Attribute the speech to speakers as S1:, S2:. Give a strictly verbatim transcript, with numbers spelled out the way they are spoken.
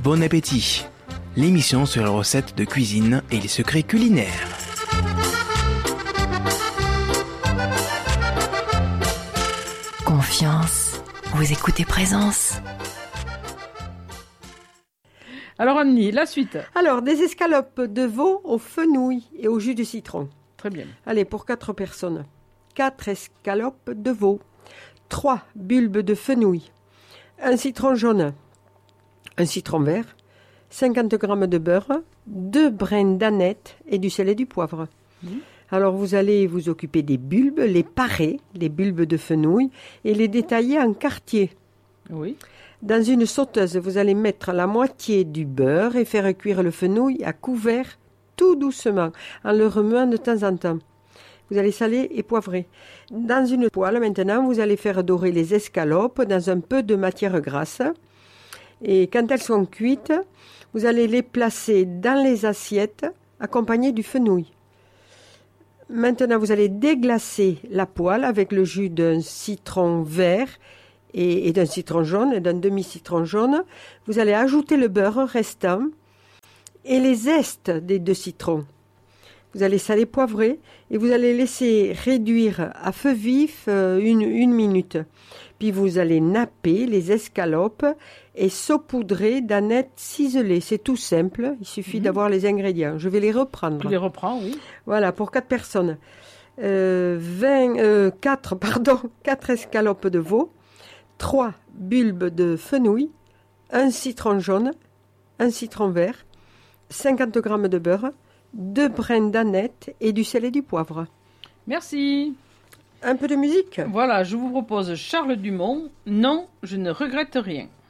S1: Bon appétit. L'émission sur les recettes de cuisine et les secrets culinaires.
S2: Confiance, vous écoutez Présence.
S3: Alors Annie, la suite.
S4: Alors, des escalopes de veau au fenouil et au jus de citron.
S3: Très bien.
S4: Allez, pour quatre personnes. quatre escalopes de veau. trois bulbes de fenouil. Un citron jaune. Un citron vert. cinquante grammes de beurre. deux brins d'aneth et du sel et du poivre. Mmh. Alors, vous allez vous occuper des bulbes, les parer, les bulbes de fenouil, et les détailler en quartiers.
S3: Oui.
S4: Dans une sauteuse, vous allez mettre la moitié du beurre et faire cuire le fenouil à couvert tout doucement, en le remuant de temps en temps. Vous allez saler et poivrer. Dans une poêle, maintenant, vous allez faire dorer les escalopes dans un peu de matière grasse. Et quand elles sont cuites, vous allez les placer dans les assiettes accompagnées du fenouil. Maintenant, vous allez déglacer la poêle avec le jus d'un citron vert et, et d'un citron jaune et d'un demi-citron jaune. Vous allez ajouter le beurre restant et les zestes des deux citrons. Vous allez saler, poivrer et vous allez laisser réduire à feu vif une, une minute. Puis vous allez napper les escalopes et saupoudrer d'aneth ciselée. C'est tout simple, il suffit mmh. d'avoir les ingrédients. Je vais les reprendre.
S3: Tu les reprends, oui.
S4: Voilà, pour quatre personnes. Euh, vingt, euh, quatre, pardon, quatre escalopes de veau, trois bulbes de fenouil, un citron jaune, un citron vert, cinquante grammes de beurre, deux brins d'aneth et du sel et du poivre.
S3: Merci.
S4: Un peu de musique ?
S3: Voilà, je vous propose Charles Dumont. Non, je ne regrette rien.